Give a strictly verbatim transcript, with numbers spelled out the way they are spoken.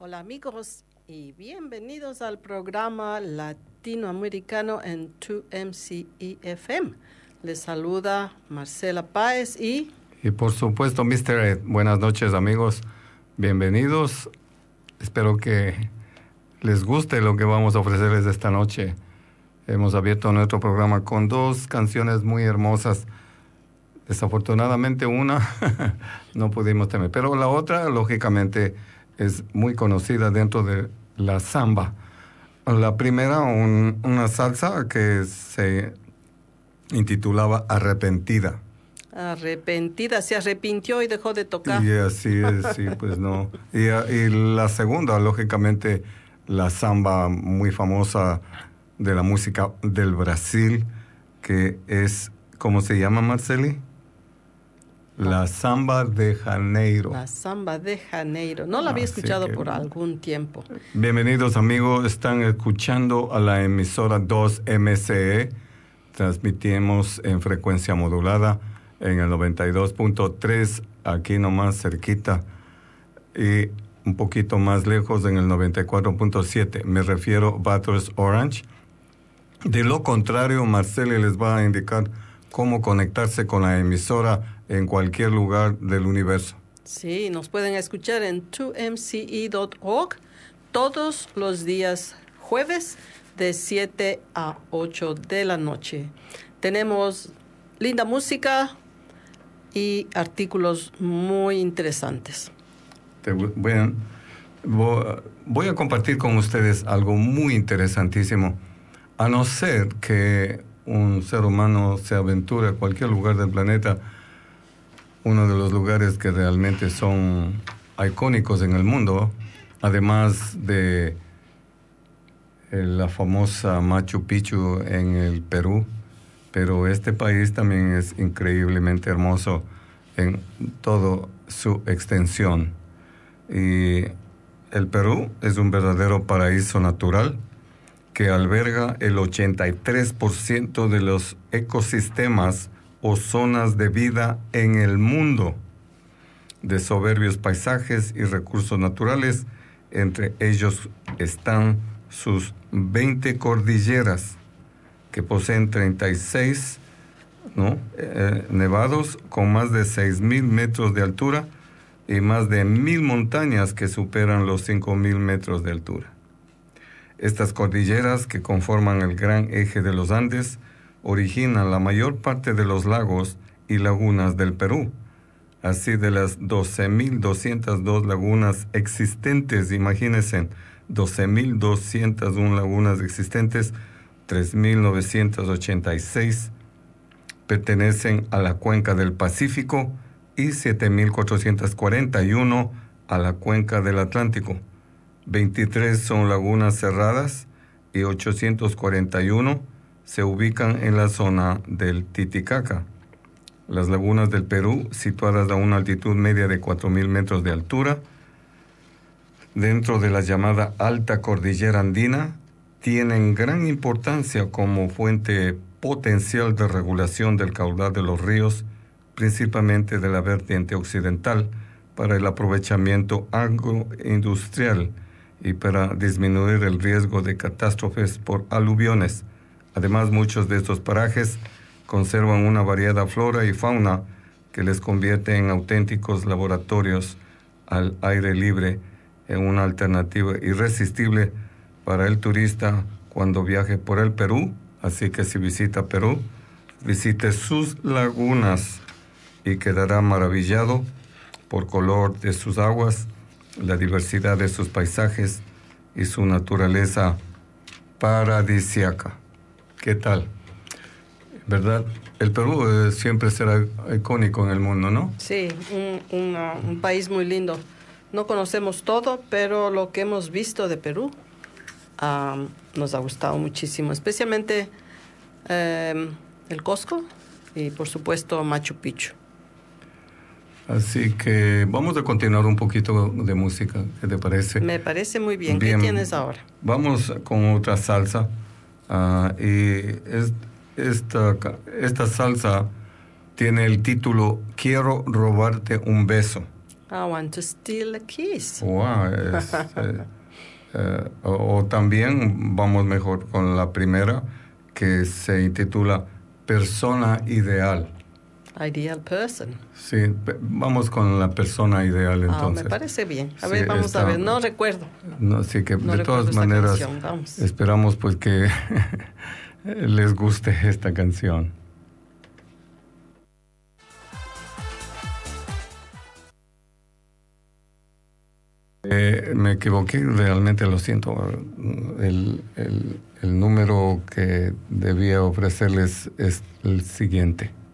Hola amigos y bienvenidos al programa latinoamericano en dos M C E F M. Les saluda Marcela Páez y... Y por supuesto, mister Ed. Buenas noches amigos, bienvenidos. Espero que les guste lo que vamos a ofrecerles esta noche. Hemos abierto nuestro programa con dos canciones muy hermosas. Desafortunadamente una no pudimos tener, pero la otra lógicamente es muy conocida dentro de la samba. La primera, un, una salsa que se intitulaba Arrepentida. Arrepentida, se arrepintió y dejó de tocar. Y así es, sí, pues no. Y, y la segunda, lógicamente, la samba muy famosa de la música del Brasil, que es, ¿cómo se llama, Marceli? La Samba de Janeiro. La Samba de Janeiro. No la había Así escuchado que, por algún tiempo. Bienvenidos amigos, están escuchando a la emisora dos M C E. Transmitimos en frecuencia modulada en el noventa y dos punto tres, aquí nomás cerquita, y un poquito más lejos en el noventa y cuatro punto siete. Me refiero a Bathurst Orange. De lo contrario, Marcela les va a indicar cómo conectarse con la emisora en cualquier lugar del universo. Sí, nos pueden escuchar en dos M C E punto org todos los días jueves de siete a ocho de la noche. Tenemos linda música y artículos muy interesantes. Te, bueno, voy a compartir con ustedes algo muy interesantísimo. A no ser que un ser humano se aventure a cualquier lugar del planeta, uno de los lugares que realmente son icónicos en el mundo, además de la famosa Machu Picchu en el Perú, pero este país también es increíblemente hermoso en toda su extensión. Y el Perú es un verdadero paraíso natural que alberga el ochenta y tres por ciento de los ecosistemas o zonas de vida en el mundo, de soberbios paisajes y recursos naturales. Entre ellos están sus veinte cordilleras, que poseen treinta y seis ¿no? eh, nevados con más de seis mil metros de altura y más de mil montañas que superan los cinco mil metros de altura. Estas cordilleras, que conforman el gran eje de los Andes, originan la mayor parte de los lagos y lagunas del Perú. Así, de las doce mil doscientas dos lagunas existentes, imagínense, doce mil doscientas una lagunas existentes, tres mil novecientas ochenta y seis pertenecen a la cuenca del Pacífico y siete mil cuatrocientas cuarenta y uno a la cuenca del Atlántico. veintitrés son lagunas cerradas y ochocientas cuarenta y uno se ubican en la zona del Titicaca. Las lagunas del Perú, situadas a una altitud media de cuatro mil metros de altura, dentro de la llamada Alta Cordillera Andina, tienen gran importancia como fuente potencial de regulación del caudal de los ríos, principalmente de la vertiente occidental, para el aprovechamiento agroindustrial y para disminuir el riesgo de catástrofes por aluviones. Además, muchos de estos parajes conservan una variada flora y fauna que les convierte en auténticos laboratorios al aire libre, en una alternativa irresistible para el turista cuando viaje por el Perú. Así que si visita Perú, visite sus lagunas y quedará maravillado por color de sus aguas, la diversidad de sus paisajes y su naturaleza paradisíaca. ¿Qué tal? ¿Verdad? El Perú eh, siempre será icónico en el mundo, ¿no? Sí, un, una, un país muy lindo. No conocemos todo, pero lo que hemos visto de Perú um, nos ha gustado muchísimo, especialmente um, el Cusco y, por supuesto, Machu Picchu. Así que vamos a continuar un poquito de música, ¿qué te parece? Me parece muy bien. bien. ¿Qué tienes ahora? Vamos con otra salsa. Uh, y es, esta, esta salsa tiene el título Quiero robarte un beso. I want to steal a kiss. Wow, es, eh, eh, o, o también vamos mejor con la primera, que se intitula Persona Ideal. Ideal person. Sí, pe- vamos con la persona ideal entonces. Ah, me parece bien. A Sí, ver, vamos está- a ver. No recuerdo. No, sí que No de recuerdo todas esta maneras canción. Vamos. esperamos pues que les guste esta canción. Eh, me equivoqué, realmente lo siento. El, el, el número que debía ofrecerles es el siguiente.